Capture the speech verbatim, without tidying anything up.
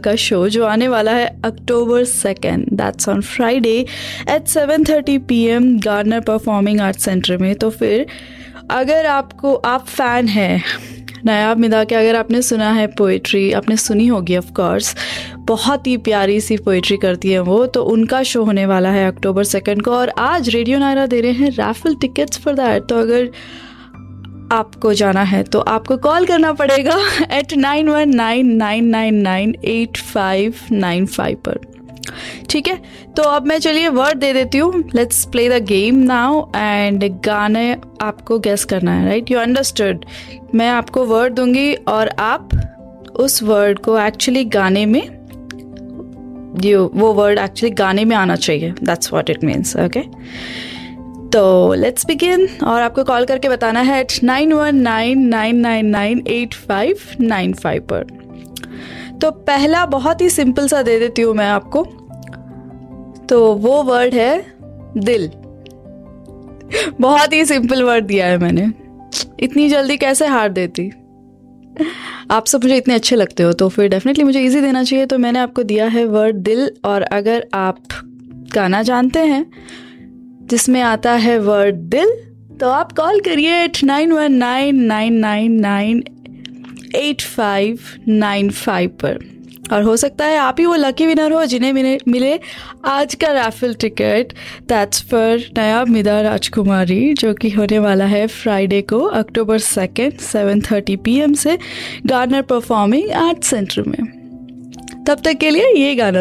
का शो जो आने वाला है अक्टूबर second, that's on Friday eight seven thirty P M Garner performing arts centre में। तो फिर अगर आपको आप फ़ैन हैं नायाब मिदा के, अगर आपने सुना है पोइट्री, आपने सुनी होगी ऑफ कोर्स, बहुत ही प्यारी सी पोइट्री करती है वो, तो उनका शो होने वाला है अक्टूबर सेकेंड को। और आज रेडियो नायरा दे रहे हैं रैफल टिकट्स फॉर दैट। तो अगर आपको जाना है तो आपको कॉल करना पड़ेगा eight nine one nine nine nine nine eight five nine five पर, ठीक है। तो अब मैं चलिए वर्ड दे देती हूँ, let's play the game now and गाने आपको गेस करना है, राइट, यू अंडरस्टूड। मैं आपको वर्ड दूंगी और आप उस वर्ड को एक्चुअली गाने में, यू वो वर्ड एक्चुअली गाने में आना चाहिए, that's what it means, okay. तो लेट्स बिगिन और आपको कॉल करके बताना है eight nine one nine nine nine nine eight five nine five पर। तो पहला बहुत ही सिंपल सा दे देती हूँ मैं आपको, तो वो वर्ड है दिल। बहुत ही सिंपल वर्ड दिया है मैंने, इतनी जल्दी कैसे हार देती। आप सब मुझे इतने अच्छे लगते हो तो फिर डेफिनेटली मुझे इजी देना चाहिए। तो मैंने आपको दिया है वर्ड दिल, और अगर आप गाना जानते हैं जिसमें आता है वर्ड दिल तो आप कॉल करिए eight nine one nine nine nine nine eight five nine five पर। और हो सकता है आप ही वो लकी विनर हो जिन्हें मिले मिले आज का रैफल टिकट, दैट्स फॉर नायाब मिदा राजकुमारी, जो कि होने वाला है फ्राइडे को अक्टूबर second seven thirty P M से गार्नर परफॉर्मिंग आर्ट्स सेंटर में। तब तक के लिए ये गाना